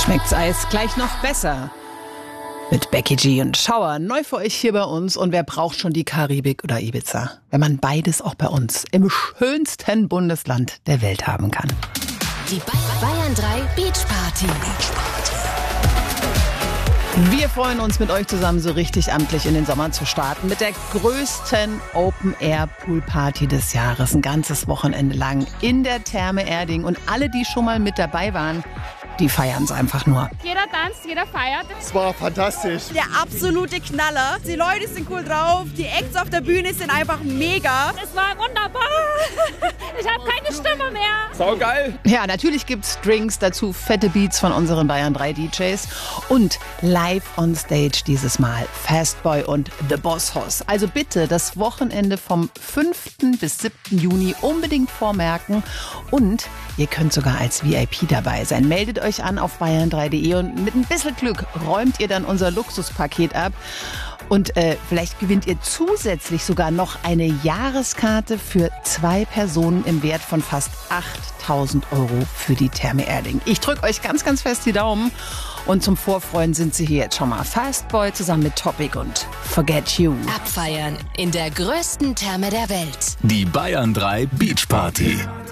Schmeckt's Eis gleich noch besser. Mit Becky G und Schauer. Neu für euch hier bei uns. Und wer braucht schon die Karibik oder Ibiza? Wenn man beides auch bei uns im schönsten Bundesland der Welt haben kann. Die Bayern 3 Beach Party. Wir freuen uns, mit euch zusammen so richtig amtlich in den Sommer zu starten. Mit der größten Open-Air-Pool-Party des Jahres. Ein ganzes Wochenende lang in der Therme Erding. Und alle, die schon mal mit dabei waren, die feiern es einfach nur. Jeder tanzt, jeder feiert. Es war fantastisch. Der absolute Knaller. Die Leute sind cool drauf. Die Acts auf der Bühne sind einfach mega. Es war wunderbar. Ich habe keine Stimme mehr. Saugeil. Ja, natürlich gibt's Drinks, dazu fette Beats von unseren Bayern 3 DJs und live on stage dieses Mal Fastboy und The Boss Hoss. Also bitte das Wochenende vom 5. bis 7. Juni unbedingt vormerken und ihr könnt sogar als VIP dabei sein. Meldet euch an auf bayern3.de und mit ein bisschen Glück räumt ihr dann unser Luxuspaket ab. Und vielleicht gewinnt ihr zusätzlich sogar noch eine Jahreskarte für 2 Personen im Wert von fast 8.000 € für die Therme Erding. Ich drücke euch ganz, ganz fest die Daumen. Und zum Vorfreuen sind sie hier jetzt schon mal. Fastboy zusammen mit Topic und Forget You. Abfeiern in der größten Therme der Welt. Die Bayern 3 Beach Party.